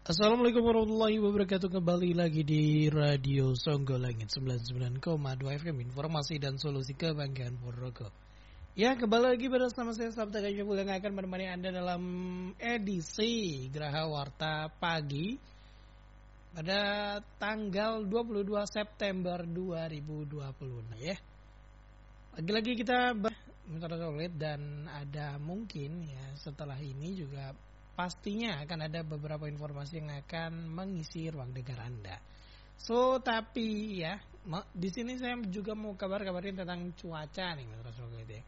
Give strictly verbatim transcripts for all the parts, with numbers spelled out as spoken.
Assalamualaikum warahmatullahi wabarakatuh. Kembali lagi di Radio Songgo Langit sembilan puluh sembilan koma dua F M, informasi dan solusi kebanggaan Purworejo. Ya, kembali lagi bersama saya Sabta Gajabul yang akan menemani Anda dalam edisi Geraha Warta Pagi pada tanggal dua puluh dua September dua ribu dua puluh. Nah, ya. Lagi-lagi kita solid dan ada mungkin ya setelah ini juga pastinya akan ada beberapa informasi yang akan mengisi ruang dengar Anda. So, tapi ya, di sini saya juga mau kabar-kabarin tentang cuaca nih, Mas Solid ya.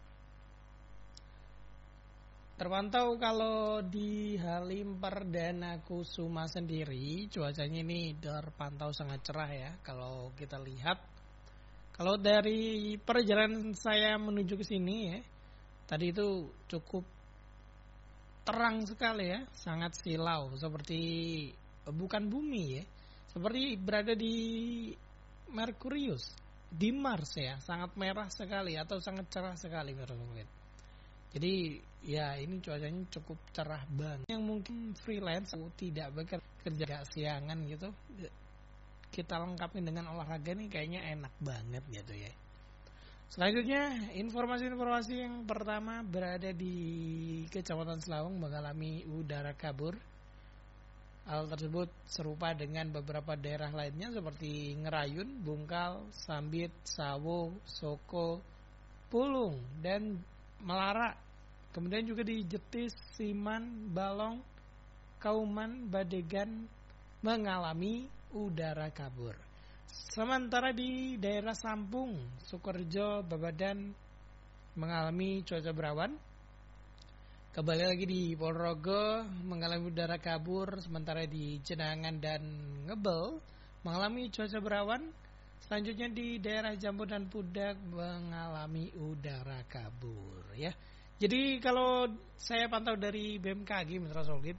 Terpantau kalau di Halim Perdana Kusuma sendiri cuacanya ini terpantau sangat cerah ya. Kalau kita lihat, kalau dari perjalanan saya menuju ke sini ya, tadi itu cukup terang sekali ya, sangat silau seperti bukan bumi ya, seperti berada di Merkurius, di Mars ya, sangat merah sekali atau sangat cerah sekali menurut. Jadi ya ini cuacanya cukup cerah banget. Yang mungkin freelance tidak bekerja gak siangan gitu, kita lengkapin dengan olahraga nih kayaknya enak banget gitu ya. Selanjutnya, informasi-informasi yang pertama berada di Kecamatan Selawung mengalami udara kabur. Hal tersebut serupa dengan beberapa daerah lainnya seperti Ngerayun, Bungkal, Sambit, Sawo, Soko, Pulung, dan Melara. Kemudian juga di Jetis, Siman, Balong, Kauman, Badegan mengalami udara kabur. Sementara di daerah Sampung, Sukorejo, Babadan mengalami cuaca berawan. Kembali lagi di Ponorogo mengalami udara kabur, sementara di Jenangan dan Ngebel mengalami cuaca berawan. Selanjutnya di daerah Jambu dan Pudak mengalami udara kabur ya. Jadi kalau saya pantau dari B M K G Mitra Solid,